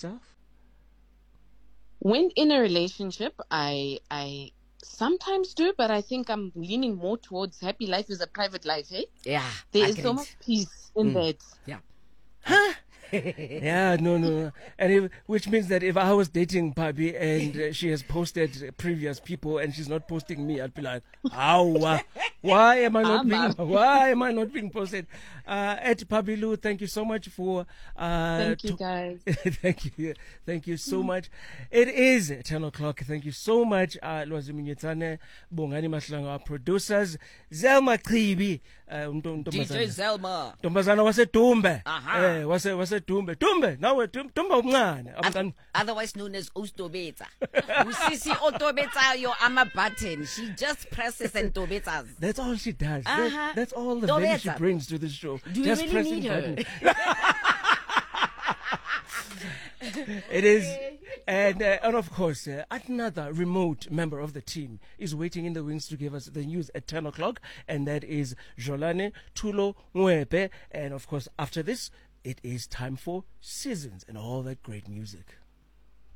yourself? When in a relationship, I sometimes do, but I think I'm leaning more towards happy life is a private life, eh? Yeah, There is so much peace in that. Yeah. Yeah, no. And which means that if I was dating Pabi and she has posted previous people and she's not posting me, I'd be like, "Ow, why am I not being posted?" At Pabilu, thank you so much for. Thank you, guys. Thank you so much. It is 10 o'clock. Thank you so much, Lwazi Minyetsane, Bongani Mahlanga, our producers, Zelma Chibi, DJ Zelma. Ntombazana waseDumbe. Aha. WaseDumbe. Dumbe. Nawe Dumbe omncane. Abantwana. Otherwise known as Ustobeta. Usisi Otobeta yo ama button. She just presses and tobetas. That's all she does. That's all the Tobeta. value she brings to the show. Do you Just really pressing need her? It is, and of course, another remote member of the team is waiting in the wings to give us the news at 10 o'clock, and that is Jolane Tulo Mwepe. And of course, after this, it is time for Seasons and all that great music.